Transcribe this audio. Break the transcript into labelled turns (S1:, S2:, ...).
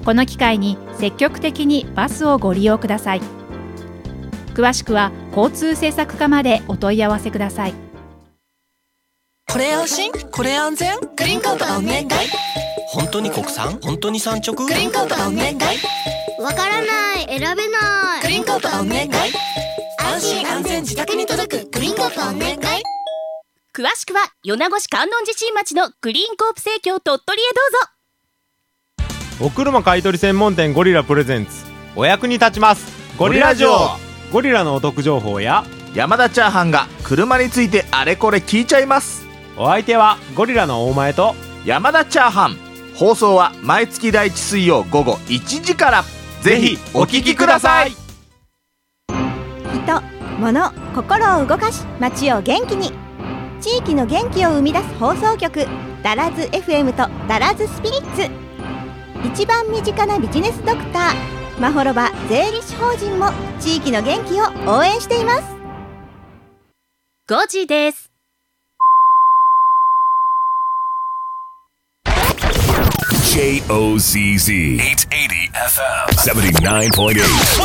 S1: この機会に積極的にバスをご利用ください。詳しくは交通政策課までお問い合わせください。
S2: これ安心、これ安全、グリーンコートがお願い。
S3: 本当に国産、本当に産直、
S2: グリーンコートがお願い。
S4: わからない、選べない。
S2: グリーンコートがお願い。安心安全自宅に届くグリーンコートがお願い。
S5: 詳しくは米子市観音寺新町のグリーンコープ生協鳥取へどうぞ。
S6: お車買取専門店ゴリラプレゼンツ、お役に立ちますゴリラジオ。ゴリラのお得情報や
S7: 山田チャーハンが車についてあれこれ聞いちゃいます。
S6: お相手はゴリラの大前と
S7: 山田チャーハン。放送は毎月第1水曜午後1時から。ぜひお聞きください。
S8: 人、物、心を動かし街を元気に、地域の元気を生み出す放送局、ダラズ FM とダラズスピリッツ。一番身近なビジネスドクターまほろば税理士法人も地域の元気を応援しています。
S5: 5時です。
S9: JOZZ 880 FM 79.8